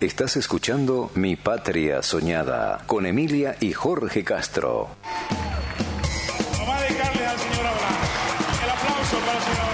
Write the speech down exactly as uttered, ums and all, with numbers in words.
Estás escuchando Mi Patria Soñada con Emilia y Jorge Castro. Vamos a dedicarle al señor Abraham. El aplauso para el señor Abraham.